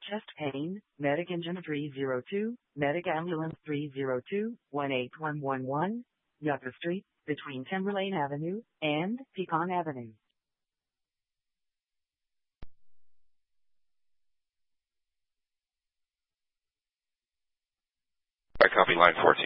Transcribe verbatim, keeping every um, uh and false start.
chest pain, medic engine three zero two, medic ambulance three zero two, one eight one one one, Yucca Street, between Timberlane Avenue and Pecan Avenue. I copy line fourteen.